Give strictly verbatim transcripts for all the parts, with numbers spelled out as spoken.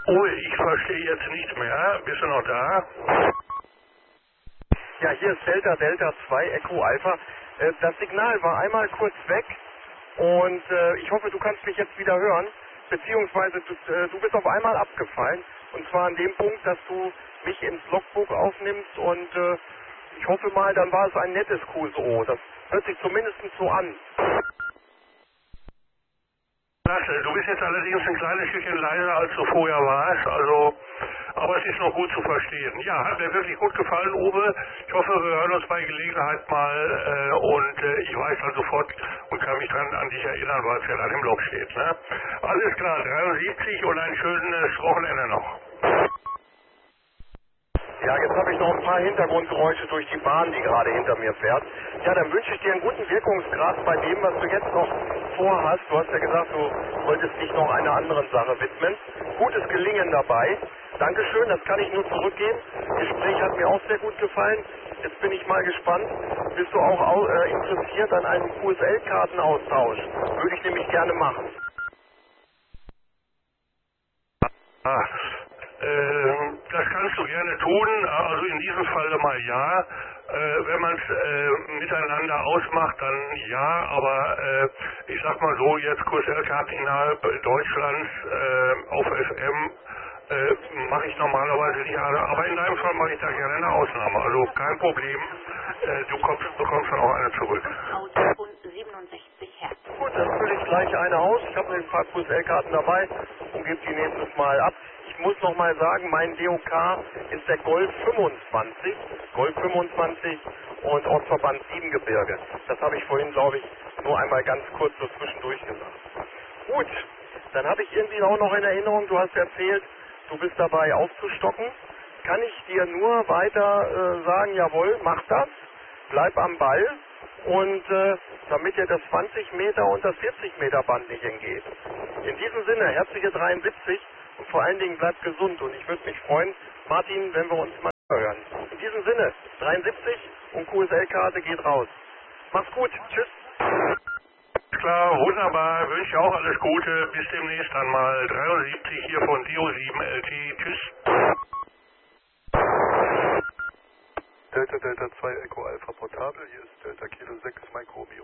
Oh, ich verstehe jetzt nichts mehr. Bist du noch da? Ja, hier ist Delta Delta zwei Echo Alpha. Äh, das Signal war einmal kurz weg und äh, ich hoffe, du kannst mich jetzt wieder hören. Beziehungsweise du, äh, du bist auf einmal abgefallen. Und zwar an dem Punkt, dass du mich ins Logbuch aufnimmst und äh, ich hoffe mal, dann war es ein nettes Q S O. Das hört sich zumindest so an. Klasse, du bist jetzt allerdings ein kleines Stückchen leiser, als du vorher warst, also, aber es ist noch gut zu verstehen. Ja, hat mir wirklich gut gefallen, Uwe. Ich hoffe, wir hören uns bei Gelegenheit mal äh, und äh, ich weiß dann sofort und kann mich dran an dich erinnern, weil es ja dann im Blog steht. Ne? Alles klar, dreiundsiebzig und ein schönes Wochenende noch. Ja, jetzt habe ich noch ein paar Hintergrundgeräusche durch die Bahn, die gerade hinter mir fährt. Ja, dann wünsche ich dir einen guten Wirkungsgrad bei dem, was du jetzt noch vorhast. Du hast ja gesagt, du wolltest dich noch einer anderen Sache widmen. Gutes Gelingen dabei. Dankeschön, das kann ich nur zurückgeben. Das Gespräch hat mir auch sehr gut gefallen. Jetzt bin ich mal gespannt. Bist du auch au äh, interessiert an einem Q S L-Kartenaustausch? Würde ich nämlich gerne machen. Ah, äh, das kannst du gerne tun, also in diesem Falle mal ja. Äh, wenn man es äh, miteinander ausmacht, dann ja, aber äh, ich sag mal so, jetzt Q S L-Karten innerhalb Deutschlands äh, auf F M äh, mache ich normalerweise nicht, aber in deinem Fall mache ich da gerne eine Ausnahme, also kein Problem, äh, du kommst, bekommst dann auch eine zurück. Gut, dann fülle ich gleich eine aus. Ich habe ein paar Q S L-Karten dabei und gebe die nächstes Mal ab. Ich muss noch mal sagen, mein D O K ist der Golf fünfundzwanzig, Golf fünfundzwanzig und Ortsverband Siebengebirge. Das habe ich vorhin, glaube ich, nur einmal ganz kurz so zwischendurch gesagt. Gut, dann habe ich irgendwie auch noch in Erinnerung, du hast erzählt, du bist dabei aufzustocken. Kann ich dir nur weiter äh, sagen, jawohl, mach das, bleib am Ball. Und äh, damit ihr das zwanzig Meter und das vierzig Meter Band nicht entgeht. In diesem Sinne, herzliche dreiundsiebzig und vor allen Dingen bleibt gesund. Und ich würde mich freuen, Martin, wenn wir uns mal hören. In diesem Sinne, dreiundsiebzig und Q S L-Karte geht raus. Mach's gut, tschüss. Klar, wunderbar, wünsche auch alles Gute, bis demnächst einmal. dreiundsiebzig hier von D O sieben L T, tschüss. Delta Delta zwei Echo Alpha Portabel, hier ist Delta Kilo sechs Mike Romeo.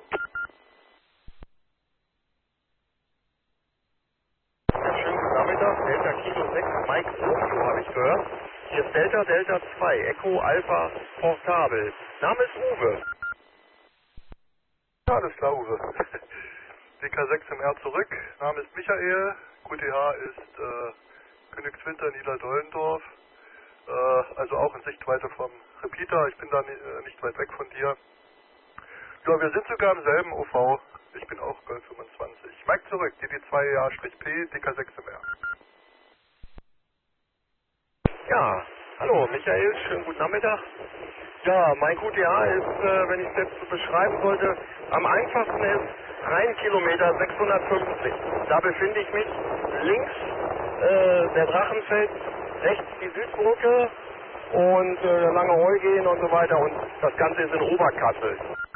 Schönen guten Nachmittag, Delta Kilo sechs Mike Romeo habe ich gehört. Hier ist Delta Delta zwei Echo Alpha Portabel. Name ist Uwe. Ja, alles klar, Uwe. D K sechs M R zurück, Name ist Michael, Q T H ist äh, Königswinter, Niederdollendorf, äh, also auch in Sichtweite vom Repeater, ich bin da ni äh, nicht weit weg von dir. Ja, wir sind sogar im selben O V, ich bin auch Golf fünfundzwanzig. Mike zurück, D D zwei A P, D K sechs M R. Ja, hallo Michael, schönen guten Nachmittag. Ja, mein Q T H ist, äh, wenn ich es jetzt so beschreiben sollte, am einfachsten ist Rheinkilometer sechshundertfünfzig. Da befinde ich mich links äh, der Drachenfels, rechts die Südbrücke und äh, der Lange Heugehen und so weiter und das Ganze ist in Oberkassel.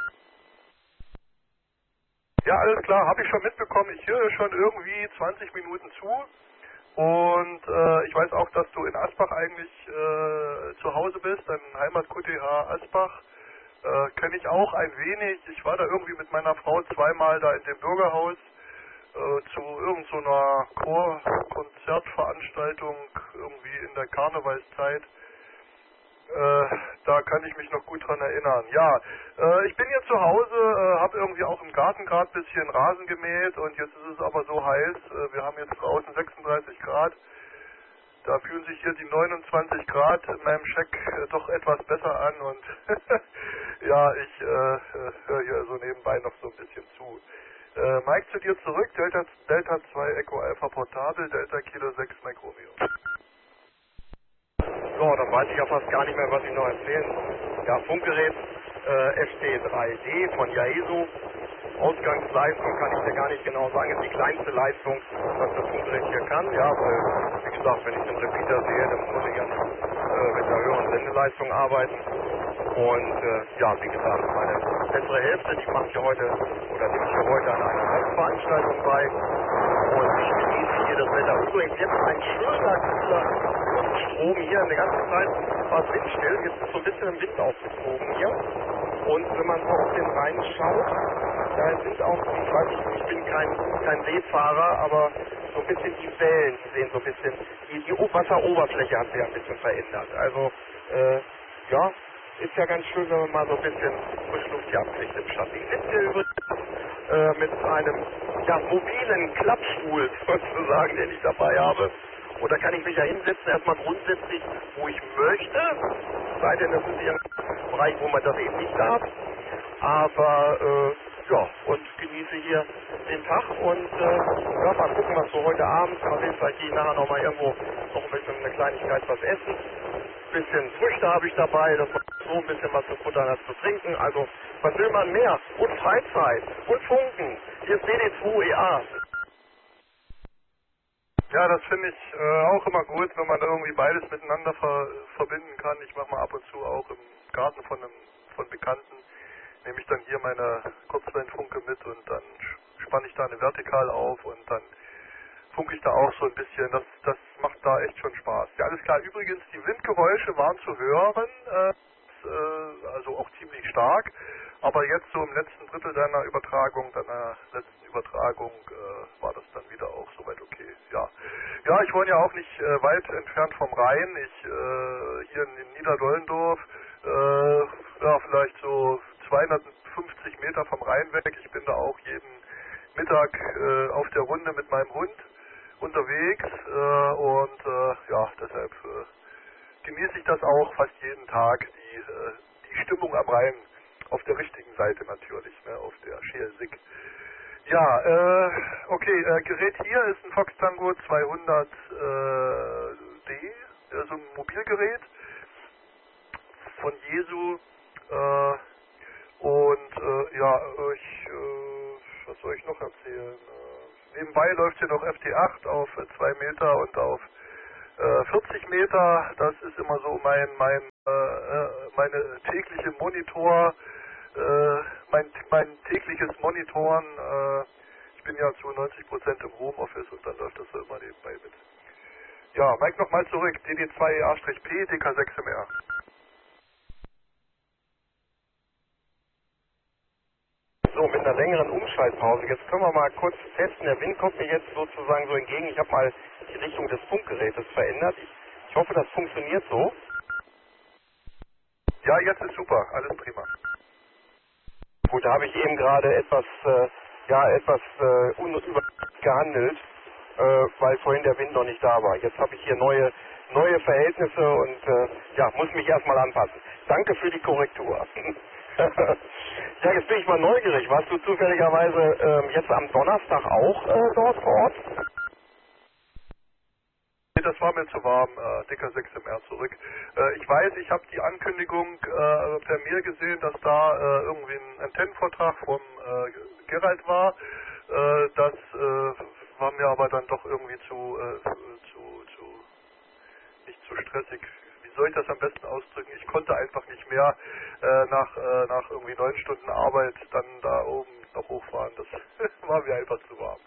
Ja, alles klar, habe ich schon mitbekommen. Ich höre schon irgendwie zwanzig Minuten zu. Und äh, ich weiß auch, dass du in Asbach eigentlich äh, zu Hause bist, dein Heimat-Q T H Asbach. Äh, kenne ich auch ein wenig. Ich war da irgendwie mit meiner Frau zweimal da in dem Bürgerhaus äh, zu irgendeiner so Chor-Konzertveranstaltung irgendwie in der Karnevalszeit. Äh, da kann ich mich noch gut dran erinnern. Ja, äh, ich bin jetzt zu Hause, äh, habe irgendwie auch im Garten gerade ein bisschen Rasen gemäht und jetzt ist es aber so heiß. Äh, wir haben jetzt draußen sechsunddreißig Grad. Da fühlen sich hier die neunundzwanzig Grad in meinem Scheck äh, doch etwas besser an und ja, ich äh, höre hier so nebenbei noch so ein bisschen zu. Äh, Mike, zu dir zurück, Delta, Delta zwei Echo Alpha Portabel, Delta Kilo sechs Mike Romeo. So, dann weiß ich ja fast gar nicht mehr, was ich noch erzählen soll. Ja, Funkgerät äh, F T drei D von Yaesu. Ausgangsleistung kann ich dir gar nicht genau sagen, ist die kleinste Leistung, was das Funkgerät hier kann. Ja, weil, wie gesagt, wenn ich den Repeater sehe, dann muss ich ja nicht äh, mit einer höheren Sendeleistung arbeiten. Und äh, ja, wie gesagt, meine bessere Hälfte, die macht ja heute, oder nimmt ja heute an einer Veranstaltung bei. Und ich genieße hier mir das Wetter. Übrigens jetzt ein schöner, cooler Strom hier. Eine ganze Zeit war es windstill. Jetzt ist so ein bisschen im Wind aufgezogen hier. Und wenn man so auf den Rhein schaut, da sind auch, ich weiß nicht, ich bin kein, kein Seefahrer, aber so ein bisschen die Wellen, die sehen so ein bisschen, die, die Wasseroberfläche hat sich ein bisschen verändert. Also, äh, ja, ist ja ganz schön, wenn man mal so ein bisschen frische Luft hier abkriegt im Schatten. Ich sitze hier übrigens äh, mit einem ja, mobilen Klappstuhl sozusagen, den ich dabei habe. Und da kann ich mich ja hinsetzen, erstmal grundsätzlich, wo ich möchte. Sei denn, das ist hier ein Bereich, wo man das eben nicht darf. Aber, äh, ja, und genieße hier den Tag und, äh, ja, mal gucken, was so heute Abend, mal sehen, vielleicht gehe ich nachher nochmal irgendwo noch ein bisschen eine Kleinigkeit was essen. Ein bisschen Früchte habe ich dabei, dass man so ein bisschen was zu futtern hat, zu trinken. Also, was will man mehr? Und Freizeit und Funken. Hier ist D D zwei E A. Ja, das finde ich äh, auch immer gut, wenn man irgendwie beides miteinander ver verbinden kann. Ich mache mal ab und zu auch im Garten von einem von Bekannten, nehme ich dann hier meine Kurzwellenfunke mit und dann spanne ich da eine Vertikal auf und dann funke ich da auch so ein bisschen. Das, das macht da echt schon Spaß. Ja, alles klar. Übrigens, die Windgeräusche waren zu hören, äh, äh, also auch ziemlich stark. Aber jetzt so im letzten Drittel deiner Übertragung, deiner letzten Übertragung, äh, war das dann wieder auch soweit okay. Ja, ja, ich wohne ja auch nicht äh, weit entfernt vom Rhein. Ich äh, hier in, in Niederdollendorf, äh, ja, vielleicht so zweihundertfünfzig Meter vom Rhein weg. Ich bin da auch jeden Mittag äh, auf der Runde mit meinem Hund unterwegs äh, und äh, ja, deshalb äh, genieße ich das auch fast jeden Tag, die, äh, die Stimmung am Rhein. Auf der richtigen Seite natürlich, ne, auf der Schelsig. Ja, äh, okay, äh, Gerät hier ist ein Fox Tango zweihundert D, äh, so ein Mobilgerät von Jesu. Äh, und äh, ja, ich, äh, was soll ich noch erzählen? Äh, nebenbei läuft hier noch F T acht auf zwei Meter und auf äh, vierzig Meter. Das ist immer so mein, mein, äh, meine tägliche Monitor. Äh, mein, mein tägliches Monitoren, äh, ich bin ja zu neunzig Prozent im Homeoffice und dann läuft das so immer nebenbei mit. Ja, Mike nochmal zurück, D D zwei E A P, D K sechs M R. So, mit einer längeren Umschaltpause. Jetzt können wir mal kurz testen. Der Wind kommt mir jetzt sozusagen so entgegen. Ich habe mal die Richtung des Funkgerätes verändert. Ich, ich hoffe, das funktioniert so. Ja, jetzt ist super, alles prima. Gut, da habe ich eben gerade etwas, äh, ja, etwas äh, unüber gehandelt, äh, weil vorhin der Wind noch nicht da war. Jetzt habe ich hier neue, neue Verhältnisse und äh, ja, muss mich erstmal anpassen. Danke für die Korrektur. Ja, jetzt bin ich mal neugierig. Warst du zufälligerweise äh, jetzt am Donnerstag auch äh, dort vor Ort? Das war mir zu warm, äh, D K sechs M R zurück. Äh, ich weiß, ich habe die Ankündigung äh, per Mail gesehen, dass da äh, irgendwie ein Antennenvortrag vom äh, Gerald war. Äh, das äh, war mir aber dann doch irgendwie zu, äh, zu, zu, nicht zu stressig. Wie soll ich das am besten ausdrücken? Ich konnte einfach nicht mehr äh, nach, äh, nach irgendwie neun Stunden Arbeit dann da oben noch hochfahren. Das war mir einfach zu warm.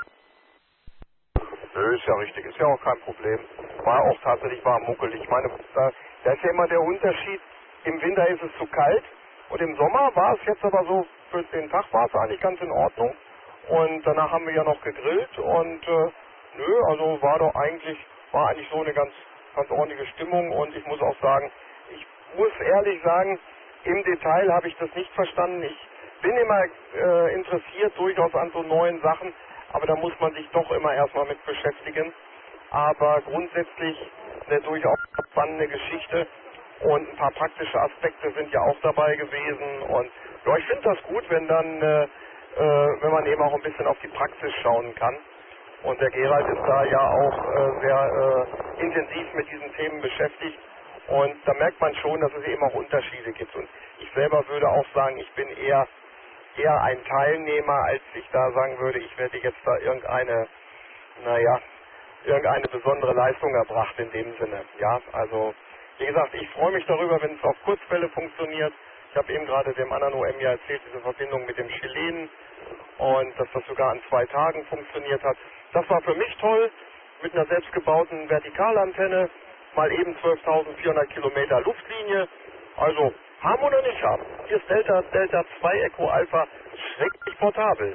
Nö, ist ja richtig, ist ja auch kein Problem. War auch tatsächlich warm, muckelig. Ich meine, da, da ist ja immer der Unterschied, im Winter ist es zu kalt und im Sommer war es jetzt aber so, für den Tag war es eigentlich ganz in Ordnung. Und danach haben wir ja noch gegrillt und äh, nö, also war doch eigentlich, war eigentlich so eine ganz, ganz ordentliche Stimmung und ich muss auch sagen, ich muss ehrlich sagen, im Detail habe ich das nicht verstanden. Ich bin immer äh, interessiert durchaus an so neuen Sachen, aber da muss man sich doch immer erstmal mit beschäftigen. Aber grundsätzlich eine durchaus spannende Geschichte und ein paar praktische Aspekte sind ja auch dabei gewesen. Und ja, ich finde das gut, wenn dann, äh, äh, wenn man eben auch ein bisschen auf die Praxis schauen kann. Und der Gerald ist da ja auch äh, sehr äh, intensiv mit diesen Themen beschäftigt. Und da merkt man schon, dass es eben auch Unterschiede gibt. Und ich selber würde auch sagen, ich bin eher eher ein Teilnehmer, als ich da sagen würde, ich werde jetzt da irgendeine, naja, irgendeine besondere Leistung erbracht in dem Sinne. Ja, also, wie gesagt, ich freue mich darüber, wenn es auf Kurzwelle funktioniert. Ich habe eben gerade dem anderen O M ja erzählt, diese Verbindung mit dem Chilenen und dass das sogar an zwei Tagen funktioniert hat. Das war für mich toll mit einer selbstgebauten Vertikalantenne, mal eben zwölftausendvierhundert Kilometer Luftlinie. Also, haben oder nicht haben. Hier ist Delta, Delta zwei Echo Alpha, schrecklich portabel.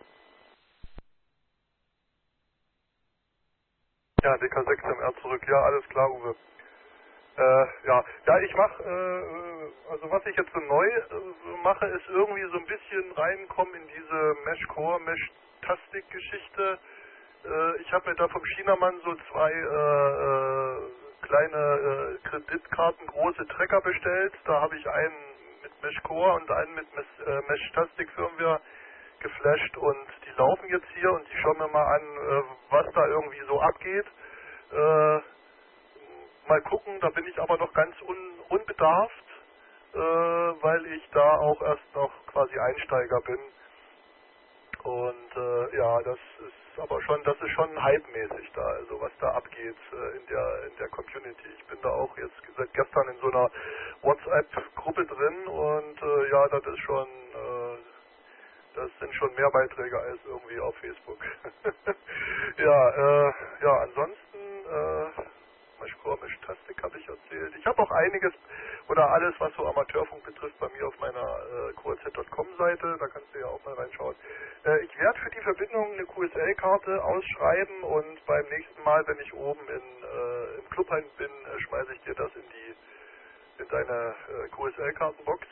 Ja, D K sechs M R zurück. Ja, alles klar, Uwe. Äh, ja, ja, ich mache, äh, also was ich jetzt so neu äh, mache, ist irgendwie so ein bisschen reinkommen in diese Mesh-Core, Mesh-Tastik-Geschichte. Äh, ich habe mir da vom Chinamann so zwei äh, äh, kleine äh, Kreditkarten, große Trecker bestellt. Da habe ich einen mit Mesh-Core und einen mit Mes- äh, Mesh-Tastik-Firmware geflasht und die laufen jetzt hier und ich schaue mir mal an, äh, was da irgendwie so abgeht. Äh, mal gucken, da bin ich aber noch ganz un unbedarft, äh, weil ich da auch erst noch quasi Einsteiger bin. Und äh, ja, das ist aber schon, das ist schon hype-mäßig da, also was da abgeht äh, in der in der Community. Ich bin da auch jetzt seit gestern in so einer WhatsApp-Gruppe drin und äh, ja, das ist schon äh, das sind schon mehr Beiträge als irgendwie auf Facebook. ja, äh, ja, ansonsten, äh, Mesh-Core, Mesh-Tastik habe ich erzählt. Ich habe auch einiges oder alles, was so Amateurfunk betrifft, bei mir auf meiner äh, Q R Z Punkt com Seite. Da kannst du ja auch mal reinschauen. Äh, ich werde für die Verbindung eine Q S L-Karte ausschreiben und beim nächsten Mal, wenn ich oben in, äh, im Clubheim bin, äh, schmeiße ich dir das in die in deine äh, Q S L-Kartenbox.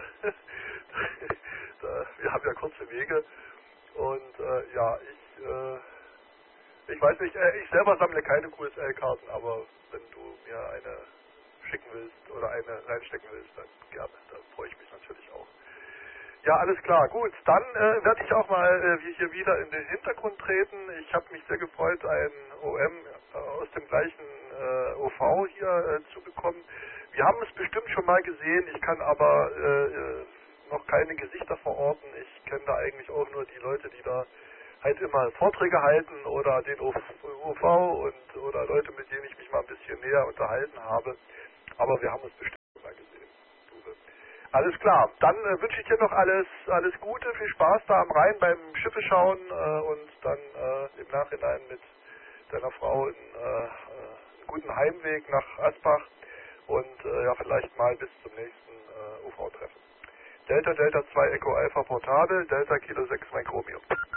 da, wir haben ja kurze Wege und äh, ja, ich äh, ich weiß nicht, äh, ich selber sammle keine Q S L-Karten, aber wenn du mir eine schicken willst oder eine reinstecken willst, dann gerne, da freue ich mich natürlich auch. Ja, alles klar, gut, dann äh, werde ich auch mal äh, hier wieder in den Hintergrund treten. Ich habe mich sehr gefreut, einen O M äh, aus dem gleichen äh, O V hier äh, zu bekommen. Wir haben es bestimmt schon mal gesehen, ich kann aber äh, noch keine Gesichter verorten. Ich kenne da eigentlich auch nur die Leute, die da halt immer Vorträge halten oder den O V und oder Leute, mit denen ich mich mal ein bisschen näher unterhalten habe. Aber wir haben uns bestimmt schon mal gesehen. Uwe. Alles klar, dann äh, wünsche ich dir noch alles alles Gute, viel Spaß da am Rhein beim Schiffe schauen äh, und dann äh, im Nachhinein mit deiner Frau einen, äh, einen guten Heimweg nach Asbach und äh, ja vielleicht mal bis zum nächsten äh, U V-Treffen. Delta Delta zwei Echo Alpha Portabel, Delta Kilo sechs Microbium.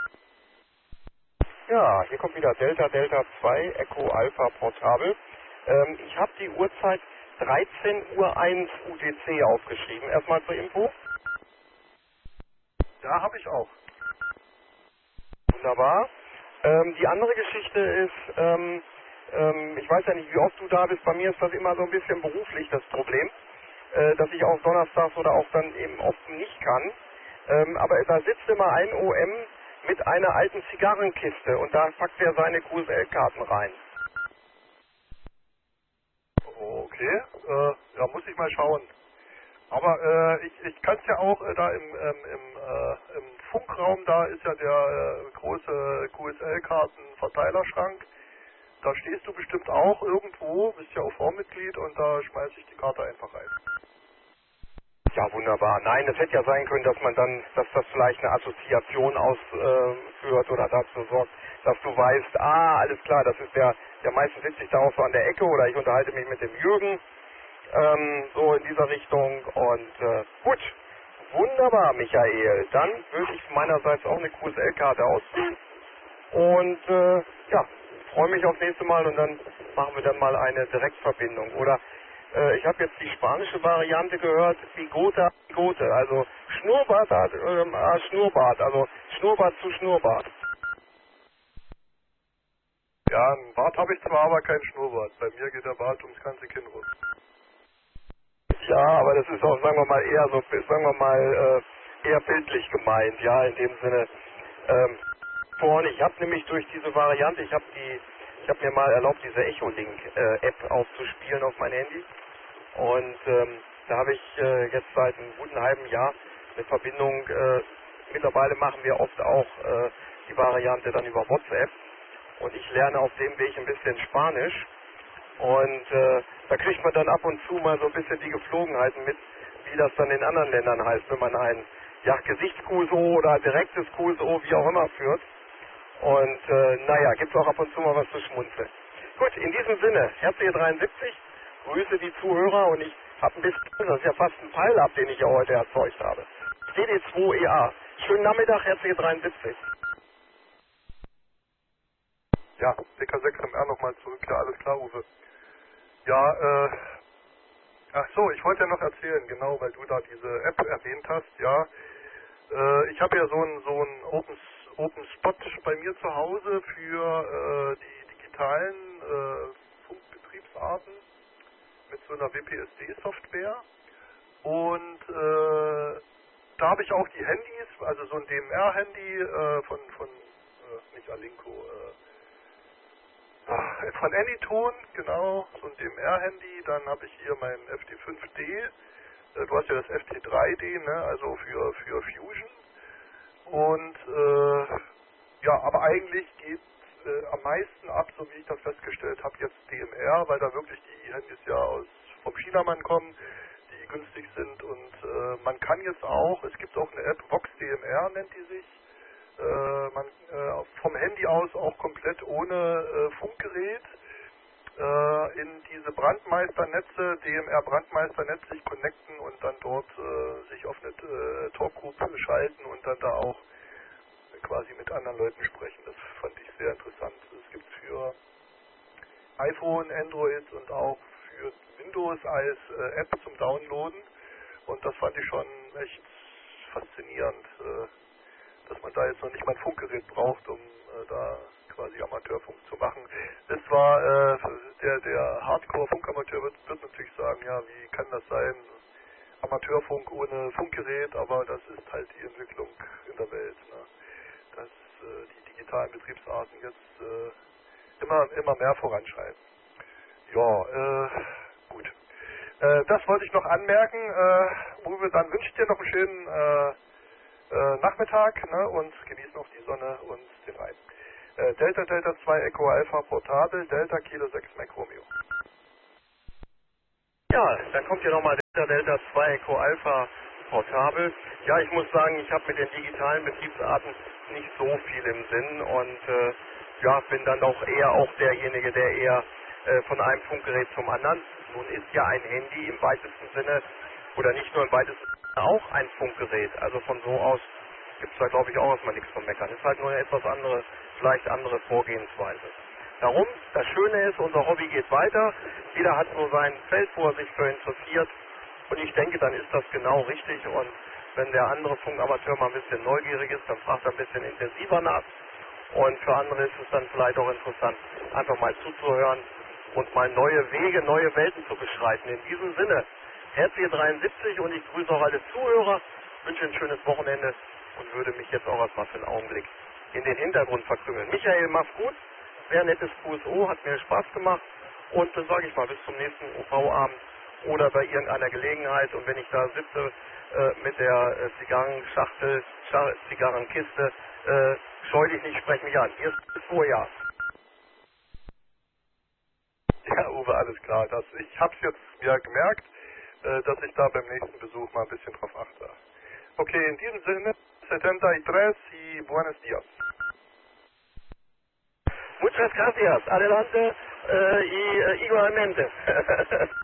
Ja, hier kommt wieder Delta Delta zwei Echo Alpha Portabel. Ähm, ich habe die Uhrzeit dreizehn Uhr eins U T C aufgeschrieben. Erstmal zur Info. Ja, habe ich auch. Wunderbar. Ähm, die andere Geschichte ist, ähm, ähm, ich weiß ja nicht, wie oft du da bist. Bei mir ist das immer so ein bisschen beruflich das Problem, äh, dass ich auch donnerstags oder auch dann eben oft nicht kann. Ähm, aber da sitzt immer ein O M mit einer alten Zigarrenkiste und da packt er seine Q S L-Karten rein. Okay, äh, ja, muss ich mal schauen. Aber äh, ich, ich kann es ja auch äh, da im, ähm, im, äh, im Funkraum, da ist ja der äh, große Q S L-Karten-Verteilerschrank. Da stehst du bestimmt auch irgendwo, bist ja O V-Mitglied und da schmeiße ich die Karte einfach rein. Ja, wunderbar. Nein, es hätte ja sein können, dass man dann, dass das vielleicht eine Assoziation ausführt äh, oder dazu sorgt, dass du weißt, ah, alles klar, das ist der, der meistens sitze ich da auch so an der Ecke oder ich unterhalte mich mit dem Jürgen, ähm, so in dieser Richtung und äh, gut, wunderbar, Michael. Dann würde ich meinerseits auch eine Q S L-Karte ausziehen und äh, ja, freue mich aufs nächste Mal und dann machen wir dann mal eine Direktverbindung oder ich habe jetzt die spanische Variante gehört, Bigota, Bigote, also Schnurrbart, äh, Schnurrbart, also Schnurrbart zu Schnurrbart. Ja, ein Bart habe ich zwar, aber kein Schnurrbart. Bei mir geht der Bart ums ganze Kinn rum. Ja, aber das ist auch, sagen wir mal, eher so, sagen wir mal, äh, eher bildlich gemeint, ja, in dem Sinne. Ähm, vorne, ich habe nämlich durch diese Variante, ich habe die, ich habe mir mal erlaubt, diese Echolink-App äh, aufzuspielen auf mein Handy. Und ähm, da habe ich äh, jetzt seit einem guten halben Jahr eine Verbindung. Äh, mittlerweile machen wir oft auch äh, die Variante dann über WhatsApp. Und ich lerne auf dem Weg ein bisschen Spanisch. Und äh, da kriegt man dann ab und zu mal so ein bisschen die Geflogenheiten mit, wie das dann in anderen Ländern heißt, wenn man ein ja, Gesichtsq S O oder direktes Q S O, wie auch immer, führt. Und äh, naja, gibt es auch ab und zu mal was zu schmunzeln. Gut, in diesem Sinne, Herzliche dreiundsiebzig, grüße die Zuhörer und ich habe ein bisschen, das ist ja fast ein Pile-Up, den ich ja heute erzeugt habe. D D zwei E A. Schönen Nachmittag, Herzliche dreiundsiebzig. Ja, D K sechs M R nochmal zurück. Ja, alles klar, Uwe. Ja, äh, ach so, ich wollte ja noch erzählen, genau, weil du da diese App erwähnt hast, ja. Äh, ich habe ja so einen so einen Open, Open Spot bei mir zu Hause für äh, die digitalen äh, Funkbetriebsarten mit so einer W P S D-Software. Und äh, da habe ich auch die Handys, also so ein D M R-Handy äh, von, von äh, nicht Alinco, äh, von Anytone, genau, so ein D M R-Handy. Dann habe ich hier mein F T fünf D. Äh, du hast ja das F T drei D, ne, also für, für Fusion. Und äh, ja, aber eigentlich geht äh, am meisten ab, so wie ich das festgestellt habe, jetzt D M R, weil da wirklich die Handys ja aus vom Chinamann kommen, die günstig sind. Und äh, man kann jetzt auch, es gibt auch eine App, Vox D M R nennt die sich, äh, man äh, vom Handy aus auch komplett ohne äh, Funkgerät äh, in diese Brandmeisternetze, D M R-Brandmeisternetze sich connecten und dann dort äh, sich auf eine äh, Talkgroup schalten und dann da auch quasi mit anderen Leuten sprechen. Das fand ich sehr interessant. Es gibt für iPhone, Android und auch für Windows als äh, App zum Downloaden und das fand ich schon echt faszinierend, äh, dass man da jetzt noch nicht mal ein Funkgerät braucht, um äh, da quasi Amateurfunk zu machen. Das war, äh, der, der Hardcore-Funkamateur wird, wird natürlich sagen, ja, wie kann das sein, Amateurfunk ohne Funkgerät, aber das ist halt die Entwicklung in der Welt, ne? Dass äh, die digitalen Betriebsarten jetzt äh, immer, immer mehr voranschreiten. Ja, äh, gut. Äh, das wollte ich noch anmerken. Äh, Uwe, dann wünsche ich dir noch einen schönen äh, äh, Nachmittag, ne, und genieß noch die Sonne und den Rhein. Äh, Delta Delta zwei Echo Alpha Portabel, Delta Kilo sechs Mac Romeo. Ja, dann kommt hier nochmal Delta Delta zwei Echo Alpha Portabel. Ja, ich muss sagen, ich habe mit den digitalen Betriebsarten nicht so viel im Sinn und äh, ja, bin dann auch eher auch derjenige, der eher äh, von einem Funkgerät zum anderen. Nun ist ja ein Handy im weitesten Sinne, oder nicht nur im weitesten Sinne, auch ein Funkgerät. Also von so aus gibt es da, glaube ich, auch erstmal nichts von meckern. Ist halt nur eine etwas andere, vielleicht andere Vorgehensweise. Darum, das Schöne ist, unser Hobby geht weiter. Jeder hat so sein Feld, wo er sich für interessiert. Und ich denke, dann ist das genau richtig. Und wenn der andere Funkamateur mal ein bisschen neugierig ist, dann fragt er ein bisschen intensiver nach. Und für andere ist es dann vielleicht auch interessant, einfach mal zuzuhören und mal neue Wege, neue Welten zu beschreiten. In diesem Sinne, Herzliche dreiundsiebzig und ich grüße auch alle Zuhörer, wünsche ein schönes Wochenende und würde mich jetzt auch erstmal für einen Augenblick in den Hintergrund verkrümeln. Michael, mach's gut. Sehr nettes Q S O, hat mir Spaß gemacht und dann sage ich mal bis zum nächsten O V-Abend oder bei irgendeiner Gelegenheit und wenn ich da sitze äh, mit der äh, Zigarrenschachtel, Schach, Zigarrenkiste, äh, scheu dich nicht, sprech mich an. Hier ist Vorjahr. Ja, Uwe, alles klar. Das, ich habe es jetzt ja gemerkt, äh, dass ich da beim nächsten Besuch mal ein bisschen drauf achte. Okay, in diesem Sinne, setenta y tres y buenos días. Muchas gracias. Adelante uh, y uh, igualmente.